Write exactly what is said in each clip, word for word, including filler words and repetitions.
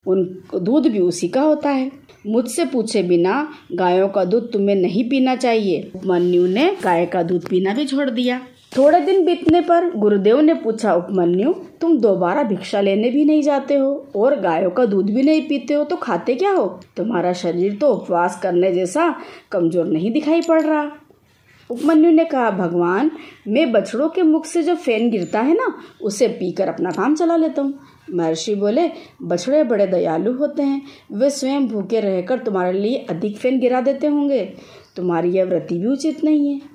उन दूध भी उसी का होता है। मुझसे पूछे बिना गायों का दूध तुम्हें नहीं पीना चाहिए। उपमन्यु ने गाय का दूध पीना भी छोड़ दिया। थोड़े दिन बीतने पर गुरुदेव ने पूछा, उपमन्यु तुम दोबारा भिक्षा लेने भी नहीं जाते हो और गायों का दूध भी नहीं पीते हो, तो खाते क्या हो? तुम्हारा शरीर तो उपवास करने जैसा कमजोर नहीं दिखाई पड़ रहा। उपमन्यु ने कहा, भगवान मैं बछड़ों के मुख से जो फेन गिरता है ना, उसे पीकर अपना काम चला लेता हूँ। महर्षि बोले, बछड़े बड़े दयालु होते हैं, वे स्वयं भूखे रहकर तुम्हारे लिए अधिक फेन गिरा देते होंगे। तुम्हारी यह वृत्ति भी उचित नहीं है।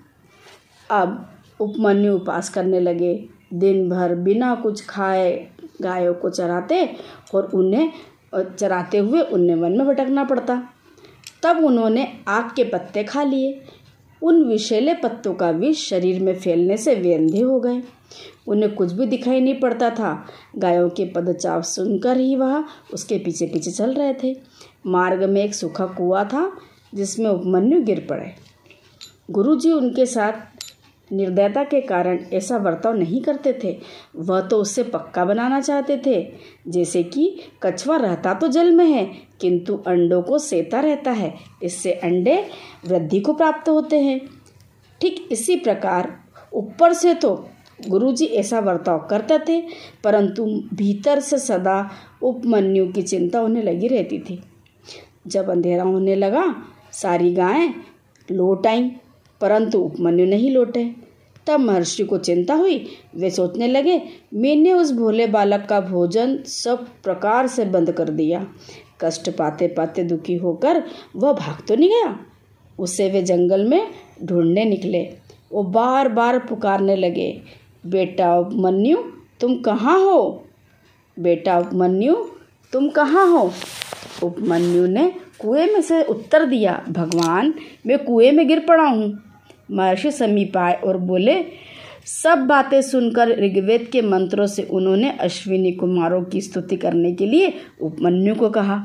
अब उपमन्यु उपास करने लगे। दिन भर बिना कुछ खाए गायों को चराते और उन्हें चराते हुए उन्हें वन में भटकना पड़ता। तब उन्होंने आक के पत्ते खा लिए। उन विषैले पत्तों का विष शरीर में फैलने से वे अंधे हो गए। उन्हें कुछ भी दिखाई नहीं पड़ता था। गायों के पदचाव सुनकर ही वह उसके पीछे पीछे चल रहे थे। मार्ग में एक सूखा कुआं था जिसमें उपमन्यु गिर पड़े। गुरुजी उनके साथ निर्दयता के कारण ऐसा बर्ताव नहीं करते थे। वह तो उससे पक्का बनाना चाहते थे, जैसे कि कछुआ रहता तो जल में है किंतु अंडों को सेता रहता है, इससे अंडे वृद्धि को प्राप्त होते हैं। ठीक इसी प्रकार ऊपर से तो गुरुजी ऐसा बर्ताव करते थे, परंतु भीतर से सदा उपमन्यु की चिंता उन्हें लगी रहती थी। जब अंधेरा होने लगा, सारी गायें लौट आईं, परंतु उपमन्यु नहीं लौटे। तब महर्षि को चिंता हुई। वे सोचने लगे, मैंने उस भोले बालक का भोजन सब प्रकार से बंद कर दिया। कष्ट पाते पाते दुखी होकर वह भाग तो नहीं गया। उसे वे जंगल में ढूंढने निकले। वो बार बार पुकारने लगे, बेटा उपमन्यु तुम कहाँ हो? बेटा उपमन्यु तुम कहाँ हो? उपमन्यु ने कुएं में से उत्तर दिया, भगवान मैं कुएं में गिर पड़ा हूँ। महर्षि समीप आए और बोले, सब बातें सुनकर ऋग्वेद के मंत्रों से उन्होंने अश्विनी कुमारों की स्तुति करने के लिए उपमन्यु को कहा।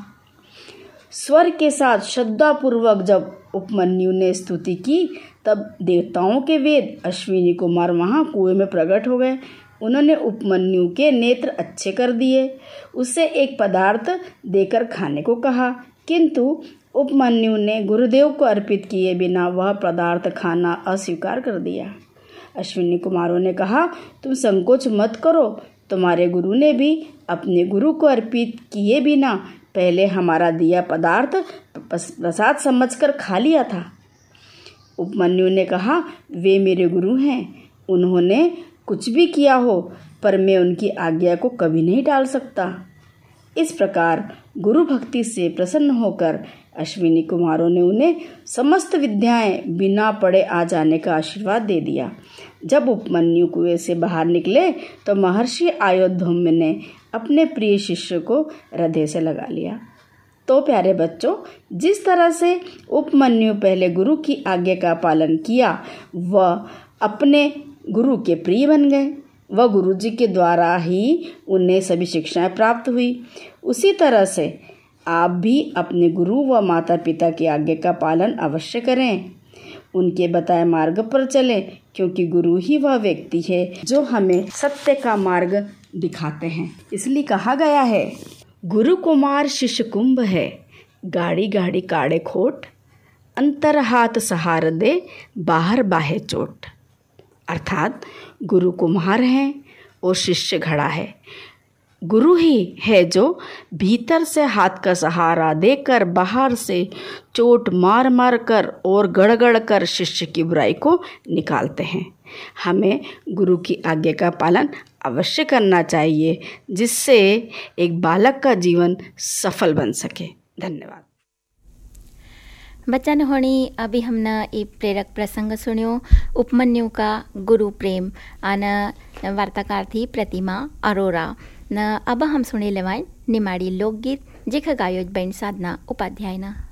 स्वर के साथ श्रद्धापूर्वक जब उपमन्यु ने स्तुति की, तब देवताओं के वेद अश्विनी कुमार वहां कुएं में प्रकट हो गए। उन्होंने उपमन्यु के नेत्र अच्छे कर दिए। उसे एक पदार्थ देकर खाने को कहा, किंतु उपमन्यु ने गुरुदेव को अर्पित किए बिना वह पदार्थ खाना अस्वीकार कर दिया। अश्विनी कुमारों ने कहा, तुम संकोच मत करो, तुम्हारे गुरु ने भी अपने गुरु को अर्पित किए बिना पहले हमारा दिया पदार्थ प्रसाद समझकर खा लिया था। उपमन्यु ने कहा, वे मेरे गुरु हैं, उन्होंने कुछ भी किया हो पर मैं उनकी आज्ञा को कभी नहीं टाल सकता। इस प्रकार गुरु भक्ति से प्रसन्न होकर अश्विनी कुमारों ने उन्हें समस्त विद्याएं बिना पढ़े आ जाने का आशीर्वाद दे दिया। जब उपमन्यु कुएं से बाहर निकले तो महर्षि आयोध्या ने अपने प्रिय शिष्य को हृदय से लगा लिया। तो प्यारे बच्चों, जिस तरह से उपमन्यु पहले गुरु की आज्ञा का पालन किया, वह अपने गुरु के प्रिय बन गए। वह गुरु जी के द्वारा ही उन्हें सभी शिक्षाएं प्राप्त हुई। उसी तरह से आप भी अपने गुरु व माता पिता की आज्ञा का पालन अवश्य करें, उनके बताए मार्ग पर चलें, क्योंकि गुरु ही वह व्यक्ति है जो हमें सत्य का मार्ग दिखाते हैं। इसलिए कहा गया है, गुरु कुमार शिष्य कुंभ है, गाड़ी गाड़ी काड़े खोट, अंतर हाथ सहार दे, बाहर बाहे चोट। अर्थात गुरु कुम्हार हैं और शिष्य घड़ा है। गुरु ही है जो भीतर से हाथ का सहारा देकर बाहर से चोट मार मार कर और गड़गड़ कर शिष्य की बुराई को निकालते हैं। हमें गुरु की आज्ञा का पालन अवश्य करना चाहिए, जिससे एक बालक का जीवन सफल बन सके। धन्यवाद। बच्चा होनी अभी हमने एक प्रेरक प्रसंग सुनियो, उपमन्यु का गुरु प्रेम। आना वार्ताकार थी प्रतिमा अरोरा न। अब हम सुने लेवाएं निमाड़ी लोकगीत जिख गायोज बहन साधना उपाध्याय ना।